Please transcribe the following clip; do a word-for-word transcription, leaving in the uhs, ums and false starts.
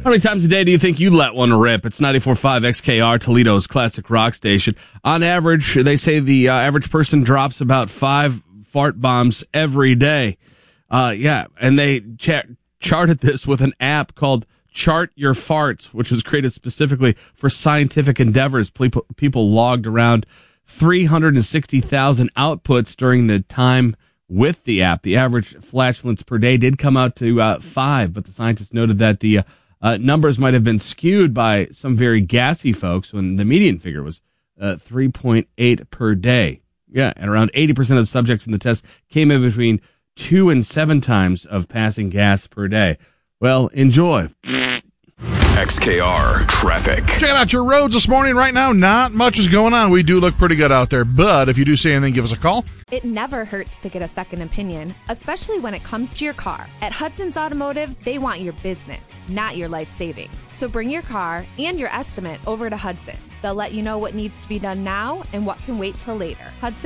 How many times a day do you think you let one rip? It's ninety-four point five X K R, Toledo's classic rock station. On average, they say the uh, average person drops about five fart bombs every day. Uh, yeah, and they ch- charted this with an app called Chart Your Farts, which was created specifically for scientific endeavors. People, people logged around three hundred sixty thousand outputs during the time with the app. The average flatulence per day did come out to uh, five, but the scientists noted that the uh, uh, numbers might have been skewed by some very gassy folks when the median figure was uh, three point eight per day. Yeah, and around eighty percent of the subjects in the test came in between two and seven times of passing gas per day. Well, enjoy. X K R traffic. Checking out your roads this morning. Right now, not much is going on. We do look pretty good out there, but if you do see anything, give us a call. It never hurts to get a second opinion, especially when it comes to your car. At Hudson's Automotive, they want your business, not your life savings. So bring your car and your estimate over to Hudson's. They'll let you know what needs to be done now and what can wait till later. Hudson